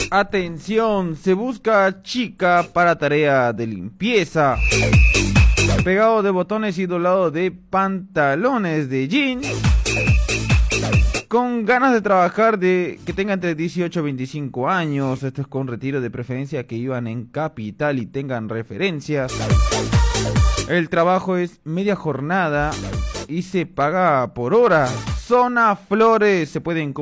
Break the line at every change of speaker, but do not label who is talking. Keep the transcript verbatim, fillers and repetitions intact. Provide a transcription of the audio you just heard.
Atención, se busca chica para tarea de limpieza. Pegado de botones y doblado de pantalones de jean. Con ganas de trabajar, de que tengan entre dieciocho y veinticinco años. Esto es con retiro, de preferencia que vivan en capital y tengan referencias. El trabajo es media jornada y se paga por hora. Zona Flores, se pueden